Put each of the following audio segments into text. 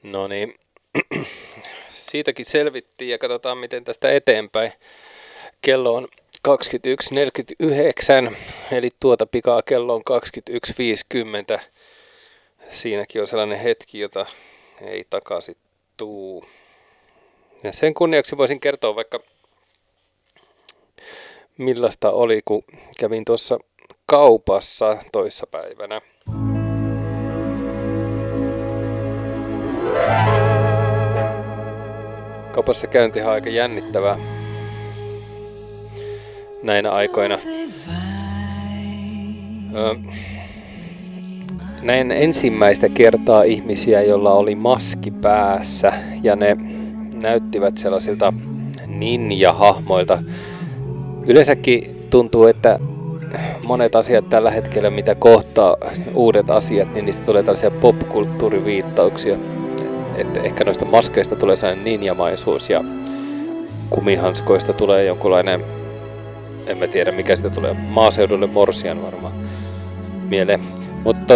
No niin, siitäkin selvittiin ja katsotaan miten tästä eteenpäin. Kello on 21.49, eli tuota pikaa kello on 21.50. Siinäkin on sellainen hetki, jota ei takaisin tuu. Ja sen kunniaksi voisin kertoa vaikka millaista oli, kun kävin tuossa kaupassa toissapäivänä. Kaupassa käyntihan on aika jännittävää näinä aikoina. Näin ensimmäistä kertaa ihmisiä, joilla oli maski päässä, ja ne näyttivät sellaisilta ninja-hahmoilta. Yleensäkin tuntuu, että monet asiat tällä hetkellä, mitä kohtaa uudet asiat, niin niistä tulee tällaisia popkulttuuriviittauksia. Että ehkä noista maskeista tulee sellainen ninjamaisuus ja kumihanskoista tulee jonkunlainen, en mä tiedä mikä siitä tulee, maaseudulle morsian varmaan mieleen. Mutta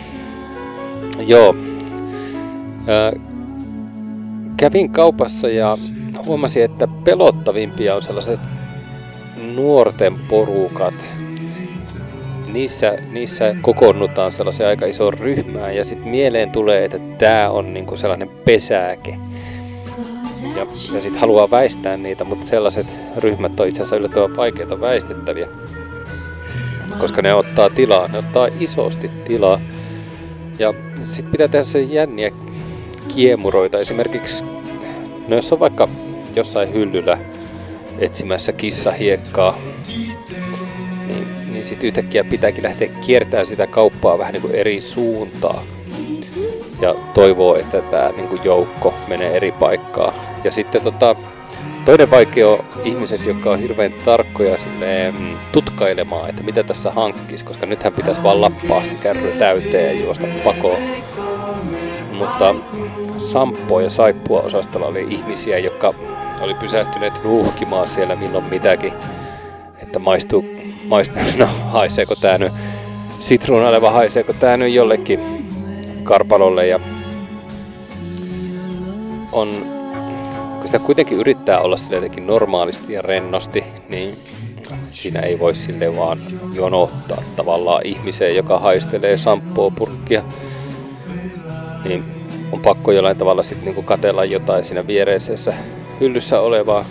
kävin kaupassa ja huomasin, että pelottavimpia on sellaiset nuorten porukat. Niissä kokoonnutaan sellaiseen aika isoon ryhmään ja sitten mieleen tulee, että tämä on niinku sellainen pesääke. Ja sitten haluaa väistää niitä, mutta sellaiset ryhmät on itse asiassa yllättävän vaikeita väistettäviä. Koska ne ottaa tilaa, ne ottaa isosti tilaa. Ja sitten pitää tehdä se jänniä kiemuroita. Esimerkiksi, no jos on vaikka jossain hyllyllä etsimässä kissahiekkaa, niin sitten yhtäkkiä pitääkin lähteä kiertämään sitä kauppaa vähän niin kuin eri suuntaan. Ja toivoo, että tämä niin kuin joukko menee eri paikkaan. Ja sitten toinen vaikea on ihmiset, jotka on hirveän tarkkoja tutkailemaan, että mitä tässä hankkisi, koska nythän pitäisi vaan lappaa se kärry täyteen ja juosta pakoon. Mutta samppua ja saippua osastolla oli ihmisiä, jotka oli pysähtyneet nuuhkimaan siellä milloin mitäkin, että maistuu, no haiseeko tää nyt sitruunalle vai haiseeko tää nyt jollekin karpalolle, ja on, kun sitä kuitenkin yrittää olla sille jotenkin normaalisti ja rennosti, niin siinä ei voi sille vaan jonottaa tavallaan ihmiseen, joka haistelee samppoo-purkkia, niin on pakko jollain tavalla sitten niinku katsella jotain siinä viereisessä hyllyssä olevaa,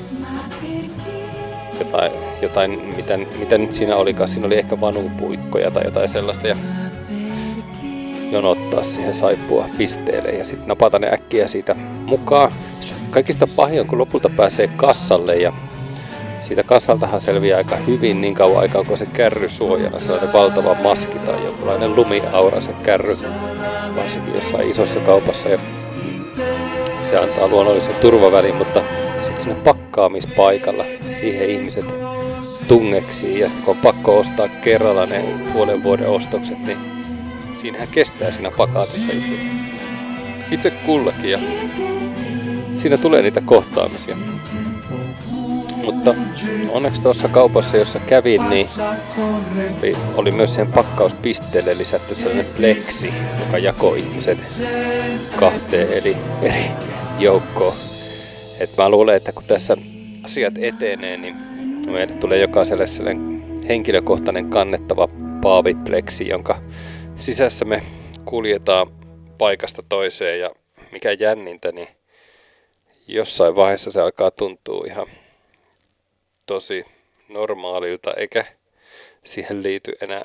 jotain mitä nyt siinä olikaan, siinä oli ehkä vanupuikkoja tai jotain sellaista, ja jonottaa siihen saippua pisteelle ja sitten napata ne äkkiä siitä mukaan. Kaikista pahin on, kun lopulta pääsee kassalle, ja siitä kassaltahan selviää aika hyvin niin kauan aikaa, kun se kärry suojana, sellainen valtava maski tai jonkunlainen lumiaura se kärry, varsinkin jossain isossa kaupassa, ja se antaa luonnollisen turvavälin, mutta sitten siinä pakkaamispaikalla siihen ihmiset tungeksii, ja sitten kun on pakko ostaa kerralla ne puolen vuoden ostokset, niin siinähän kestää siinä pakatissa itse kullakin, ja siinä tulee niitä kohtaamisia. Mutta onneksi tuossa kaupassa, jossa kävin, niin oli myös siihen pakkauspisteelle lisätty sellainen pleksi, joka jakoi ihmiset kahteen eri joukkoon. Et mä luulen, että kun tässä asiat etenee, niin meille tulee jokaiselle sellainen henkilökohtainen kannettava paavipleksi, jonka sisässä me kuljetaan paikasta toiseen, ja mikä jännintä, niin jossain vaiheessa se alkaa tuntua ihan tosi normaalilta, eikä siihen liity enää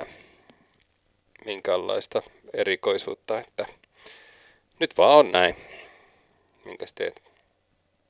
minkäänlaista erikoisuutta, että nyt vaan on näin. Minkäs teet?